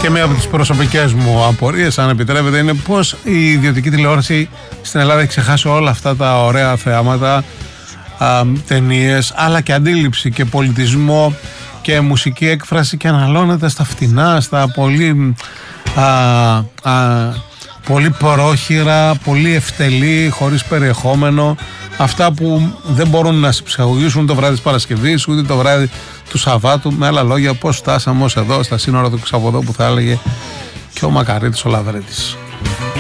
Και μία από τις προσωπικές μου απορίες, αν επιτρέπετε, είναι πώς η ιδιωτική τηλεόραση στην Ελλάδα έχει ξεχάσει όλα αυτά τα ωραία θεάματα, ταινίες, αλλά και αντίληψη και πολιτισμό και μουσική έκφραση, και αναλώνεται στα φτηνά, στα πολύ πρόχειρα, πολύ ευτελή, χωρίς περιεχόμενο, αυτά που δεν μπορούν να ψυχαγωγήσουν το βράδυ της Παρασκευής ούτε το βράδυ του Σαββάτου. Με άλλα λόγια, πώς φτάσαμε ως εδώ, στα σύνορα του Ξαβοδό, που θα έλεγε και ο Μακαρίτης ο Λαβρέτης.